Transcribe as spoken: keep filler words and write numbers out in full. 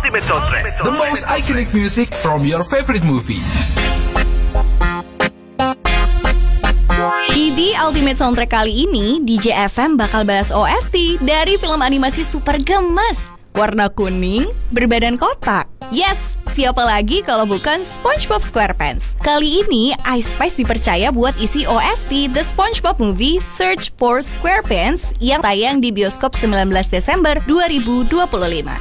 Ultimate Soundtrack, the most iconic music from your favorite movie. Di The Ultimate Soundtrack kali ini, D J F M bakal bahas O S T dari film animasi super gemes, warna kuning, berbadan kotak. Yes, siapa lagi kalau bukan SpongeBob SquarePants. Kali ini, Ice Spice dipercaya buat isi O S T The SpongeBob Movie Search for SquarePants yang tayang di bioskop sembilan belas Desember dua ribu dua puluh lima.